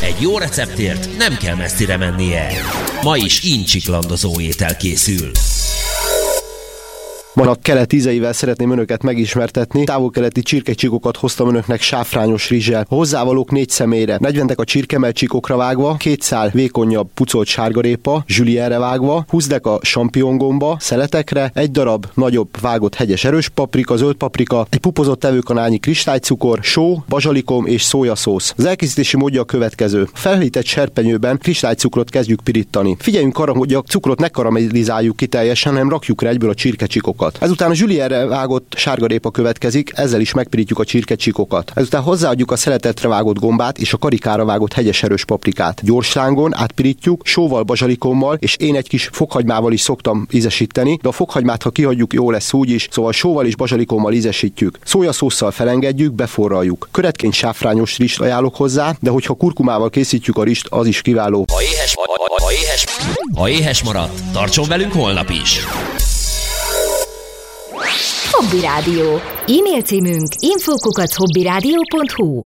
Egy jó receptért nem kell messzire mennie. Ma is incsiklandozó étel készül. Ma a kelet ízeivel szeretném önöket megismertetni. Távol-keleti csirkecsíkokat hoztam önöknek sáfrányos rizssel. A hozzávalók 4 személyre. 40 a csirkemell csíkokra vágva, 2 szál vékonyabb pucolt sárgarépa, zsülierre vágva, 20 deka champignongomba, szeletekre, 1 darab nagyobb vágott hegyes erős paprika, zöld paprika, egy pupozott evőkanálnyi kristálycukor, só, bazsalikom és szójaszósz. Az elkészítési módja a következő. A felhűtett serpenyőben kristálycukrot kezdjük pirítani. Figyeljünk arra, hogy a cukrot ne karamellizáljuk ki teljesen, hanem rakjuk rá egyből a csirkecsíkokat. Ezután a zsülierre vágott sárgarépa következik, ezzel is megpirítjuk a csirkecsíkokat. Ezután hozzáadjuk a szeletetre vágott gombát és a karikára vágott hegyes erős paprikát. Gyors lángon átpirítjuk, sóval, bazsalikommal, és én egy kis fokhagymával is szoktam ízesíteni, de a fokhagymát, ha kihagyjuk, jó lesz úgy is, szóval sóval és bazsalikommal ízesítjük. Szójaszósszal felengedjük, beforraljuk. Köretként sáfrányos rizst ajánlok hozzá, de hogyha kurkumával készítjük a rizst, az is kiváló. Ha éhes maradt, tartson velünk holnap is! Hobby Rádió. E-mail címünk info@hobbyradio.hu.